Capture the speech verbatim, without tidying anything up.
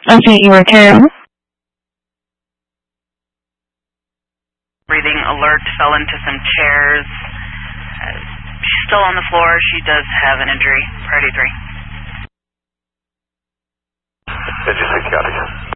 Okay, you were carrying. Breathing alert, fell into some chairs. Uh, she's still on the floor. She does have an injury. Priority three. Engine six, got it.